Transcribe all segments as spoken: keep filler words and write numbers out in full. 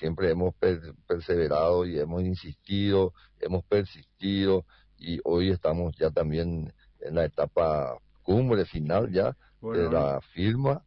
siempre hemos per- perseverado y hemos insistido, hemos persistido y hoy estamos ya también en la etapa cumbre final ya de Bueno, y- la firma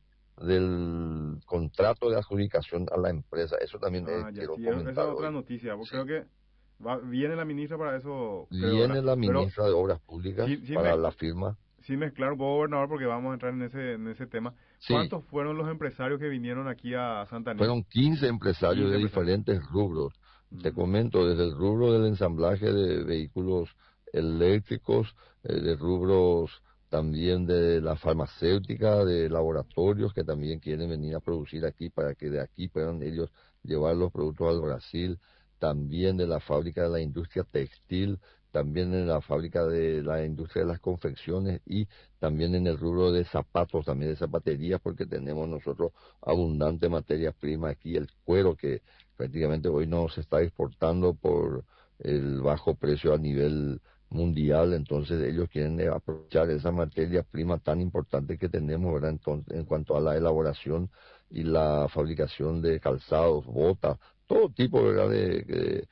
del contrato de adjudicación a la empresa. Eso también eh, ah, ya quiero sí, e- esa es comentar otra hoy. noticia. Pues Sí. creo que va, viene la ministra para eso, creo, ¿verdad? Viene la Pero ministra de Obras Públicas sí, sí para me, la firma. sí mezclar un poco, gobernador, porque vamos a entrar en ese, en ese tema. Sí, ¿Cuántos fueron los empresarios que vinieron aquí a Santaní? fueron quince empresarios quince de empresarios. diferentes rubros. Te Mm. comento, desde el rubro del ensamblaje de vehículos eléctricos, eh, de rubros también de la farmacéutica, de laboratorios que también quieren venir a producir aquí para que de aquí puedan ellos llevar los productos al Brasil, también de la fábrica de la industria textil, también en la fábrica de la industria de las confecciones y también en el rubro de zapatos, también de zapaterías, porque tenemos nosotros abundante materia prima aquí, el cuero que prácticamente hoy no se está exportando por el bajo precio a nivel mundial, entonces ellos quieren eh, aprovechar esa materia prima tan importante que tenemos, ¿verdad? Entonces, en cuanto a la elaboración y la fabricación de calzados, botas, todo tipo, ¿verdad? De, de,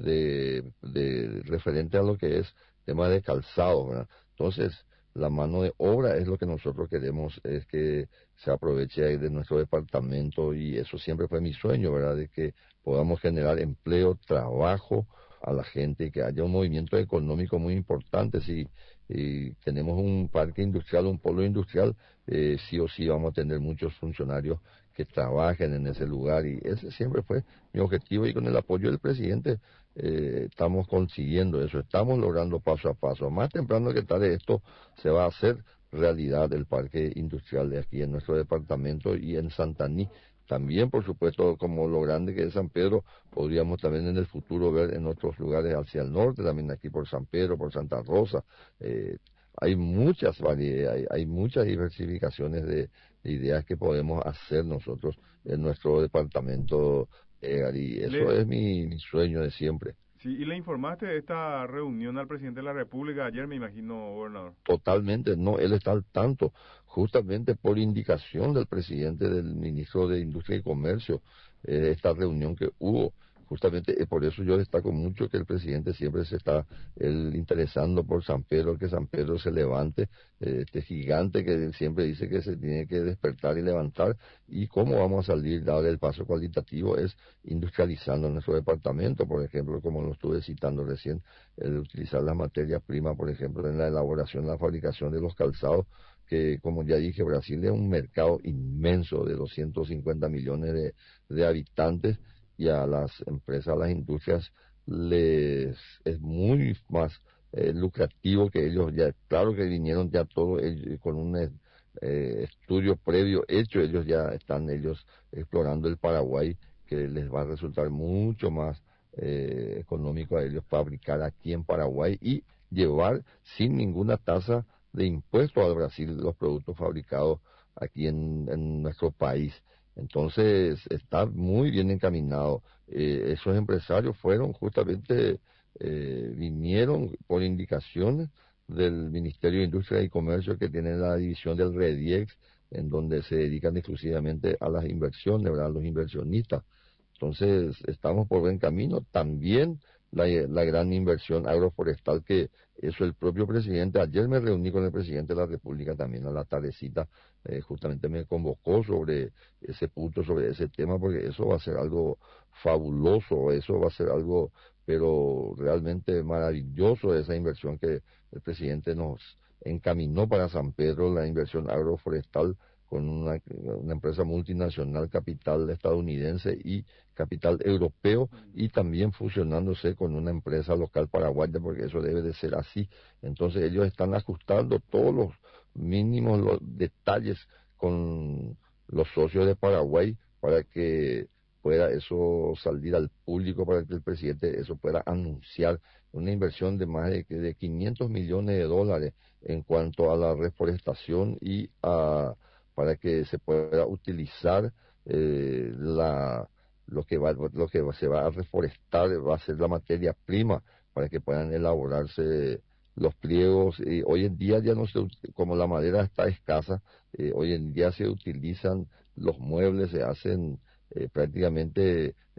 de, de referente a lo que es tema de calzado, ¿verdad? Entonces, la mano de obra es lo que nosotros queremos, es que se aproveche ahí de nuestro departamento y eso siempre fue mi sueño, ¿verdad? De que podamos generar empleo, trabajo a la gente y que haya un movimiento económico muy importante. Si y tenemos un parque industrial, un polo industrial, eh, sí o sí vamos a tener muchos funcionarios que trabajen en ese lugar y ese siempre fue mi objetivo y con el apoyo del presidente eh, estamos consiguiendo eso, estamos logrando paso a paso. Más temprano que tarde esto se va a hacer realidad el parque industrial de aquí en nuestro departamento y en Santaní. También, por supuesto, como lo grande que es San Pedro, podríamos también en el futuro ver en otros lugares hacia el norte, también aquí por San Pedro, por Santa Rosa. Eh, hay muchas variedades, hay, hay muchas diversificaciones de, de ideas que podemos hacer nosotros en nuestro departamento, Edgar, y eso Le, es mi, mi sueño de siempre. sí, y le informaste de esta reunión al presidente de la República ayer, me imagino, gobernador. Totalmente, no, él está al tanto, justamente por indicación del presidente del ministro de Industria y Comercio, eh, esta reunión que hubo. Justamente eh, por eso yo destaco mucho que el presidente siempre se está él, interesando por San Pedro, que San Pedro se levante, eh, este gigante que él siempre dice que se tiene que despertar y levantar, y cómo vamos a salir, dar el paso cualitativo es industrializando nuestro departamento, por ejemplo, como lo estuve citando recién, el utilizar las materias primas, por ejemplo, en la elaboración, la fabricación de los calzados, que como ya dije, Brasil es un mercado inmenso de doscientos cincuenta millones de, de habitantes y a las empresas, a las industrias, les es muy más eh, lucrativo que ellos ya, claro que vinieron ya todos ellos con un eh, estudio previo hecho, ellos ya están ellos explorando el Paraguay, que les va a resultar mucho más eh, económico a ellos fabricar aquí en Paraguay y llevar sin ninguna tasa de impuesto al Brasil los productos fabricados aquí en, en nuestro país. Entonces está muy bien encaminado. Eh, esos empresarios fueron justamente, eh, vinieron por indicaciones del Ministerio de Industria y Comercio que tiene la división del REDIEX, en donde se dedican exclusivamente a las inversiones, ¿verdad? A los inversionistas. Entonces, estamos por buen camino. También la, la gran inversión agroforestal que eso el propio presidente, ayer me reuní con el presidente de la República también a la tardecita, eh, justamente me convocó sobre ese punto, sobre ese tema, porque eso va a ser algo fabuloso, eso va a ser algo, pero realmente maravilloso, esa inversión que el presidente nos encaminó para San Pedro, la inversión agroforestal con una, una empresa multinacional, capital estadounidense y capital europeo, y también fusionándose con una empresa local paraguaya, porque eso debe de ser así. Entonces ellos están ajustando todos los mínimos los detalles con los socios de Paraguay para que pueda eso salir al público, para que el presidente eso pueda anunciar una inversión de más de, de quinientos millones de dólares en cuanto a la reforestación y a para que se pueda utilizar eh, la lo que va lo que se va a reforestar va a ser la materia prima para que puedan elaborarse los pliegos. Y hoy en día ya no se ut- como la madera está escasa, eh, hoy en día se utilizan los muebles, se hacen eh, prácticamente